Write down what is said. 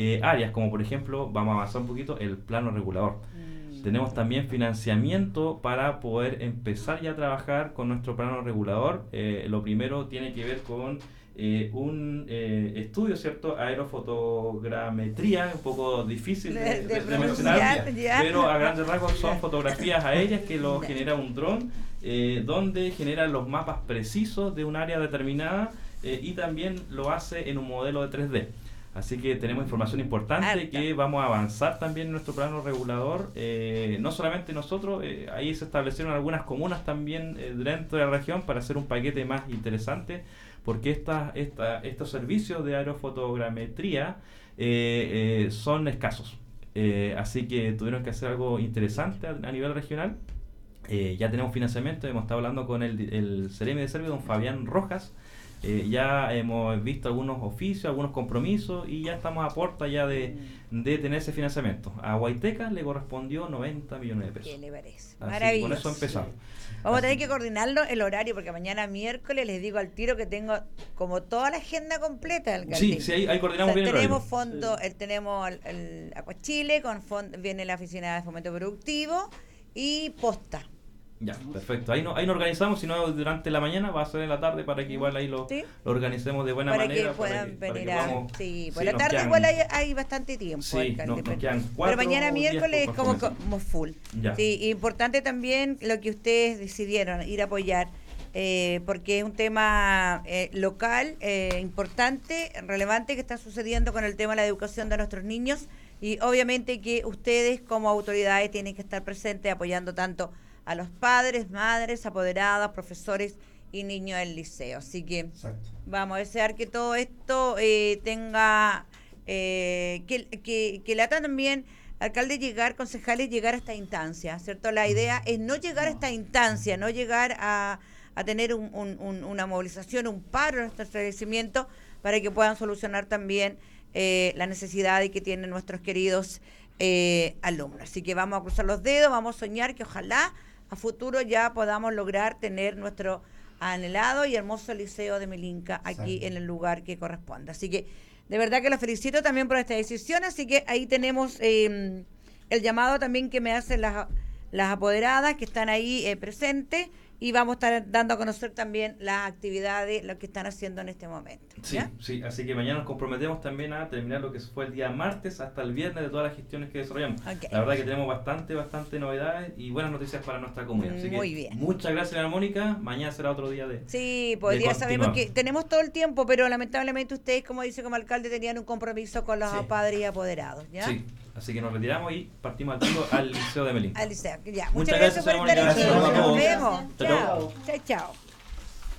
áreas, como por ejemplo, vamos a avanzar un poquito, el plano regulador. Tenemos también financiamiento para poder empezar ya a trabajar con nuestro plano regulador. Lo primero tiene que ver con un estudio, ¿cierto? Aerofotogrametría, un poco difícil de mencionar, pero a grandes rasgos son fotografías aéreas que lo genera un dron, donde genera los mapas precisos de un área determinada y también lo hace en un modelo de 3D. Así que tenemos información importante que vamos a avanzar también en nuestro plano regulador. No solamente nosotros, ahí se establecieron algunas comunas también dentro de la región para hacer un paquete más interesante, porque estos servicios de aerofotogrametría son escasos. Así que tuvieron que hacer algo interesante a nivel regional. Ya tenemos financiamiento, hemos estado hablando con el Ceremi de Servio, don Fabián Rojas. Ya hemos visto algunos oficios, algunos compromisos y ya estamos a puerta ya de tener ese financiamiento. A Huayteca le correspondió 90 millones de pesos. ¿Qué le parece? Así, Maravilloso. con eso empezamos. Vamos a tener que coordinarlo el horario, porque mañana miércoles les digo al tiro que tengo como toda la agenda completa del Sí, ahí coordinamos bien el horario. Tenemos fondo, tenemos el Acuachile, viene la oficina de fomento productivo y posta. Ya, perfecto. Ahí nos organizamos, si no durante la mañana, va a ser en la tarde para que igual ahí lo organicemos de buena manera. Que puedan venir por la nos tarde quedan, igual hay bastante tiempo. Sí, nos quedan 4 pero mañana miércoles es como full. Ya. Sí, importante también lo que ustedes decidieron, ir a apoyar, porque es un tema local, importante, relevante, que está sucediendo con el tema de la educación de nuestros niños, y obviamente que ustedes como autoridades tienen que estar presentes apoyando tanto a los padres, madres, apoderadas, profesores y niños del liceo. Así que vamos a desear que todo esto tenga, que lata también, alcalde, concejales, llegar a esta instancia, ¿cierto? La idea es no llegar a esta instancia, no llegar a tener una movilización, un paro en nuestro establecimiento, para que puedan solucionar también las necesidades que tienen nuestros queridos alumnos. Así que vamos a cruzar los dedos, vamos a soñar que ojalá a futuro ya podamos lograr tener nuestro anhelado y hermoso liceo de Melinca aquí en el lugar que corresponde. Así que de verdad que los felicito también por esta decisión. Así que ahí tenemos el llamado también que me hacen las apoderadas que están ahí presentes, y vamos a estar dando a conocer también las actividades, lo que están haciendo en este momento. ¿Ya? Sí, así que mañana nos comprometemos también a terminar lo que fue el día martes hasta el viernes de todas las gestiones que desarrollamos. La verdad que tenemos bastante novedades y buenas noticias para nuestra comunidad. Así Muy que bien. Muchas gracias, Ana Mónica. Mañana será otro día de Sí, pues ya sabemos que tenemos todo el tiempo, pero lamentablemente ustedes, como dice como alcalde, tenían un compromiso con los padres y apoderados. ¿Ya? Sí, así que nos retiramos y partimos al tiro al Liceo de Melinca. Al liceo, ya. Muchas gracias por estar aquí. Nos vemos. Chao.